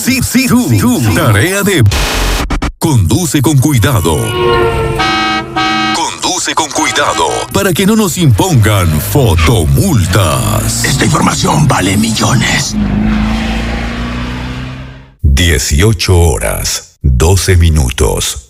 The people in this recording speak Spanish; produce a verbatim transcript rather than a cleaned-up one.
sí, sí, tú, tú. Tarea de... Conduce con cuidado. Conduce con cuidado para que no nos impongan fotomultas. Esta información vale millones. dieciocho horas, doce minutos.